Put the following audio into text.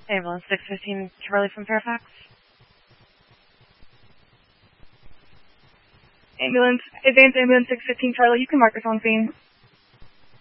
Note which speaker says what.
Speaker 1: Ambulance 615 Charlie from Fairfax.
Speaker 2: Advance ambulance 615 Charlie, you can mark us on scene.